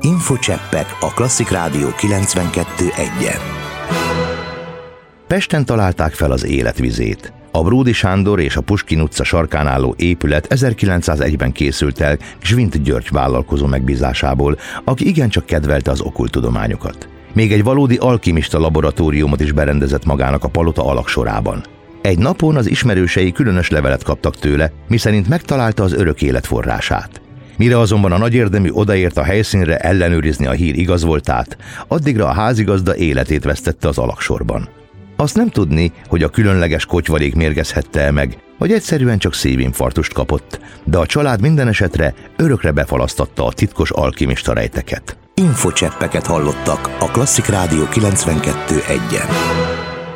Infocseppek a Klasszik Rádió 92.1-en. Pesten találták fel az életvizét. A Bródy Sándor és a Puskin utca sarkán álló épület 1901-ben készült el Gschwint György vállalkozó megbízásából, aki igencsak kedvelte az okkulttudományokat. Még egy valódi alkimista laboratóriumot is berendezett magának a palota alagsorában. Egy napon az ismerősei különös levelet kaptak tőle, miszerint megtalálta az örök élet forrását. Mire azonban a nagyérdemű odaért a helyszínre ellenőrizni a hír igaz voltát, addigra a házigazda életét vesztette az alagsorban. Azt nem tudni, hogy a különleges kotyvalék mérgezhette meg, vagy egyszerűen csak szívinfarktust kapott, de a család minden esetre örökre befalasztatta a titkos alkimista rejteket. Infocseppeket hallottak a Klasszik Rádió 92.1-en.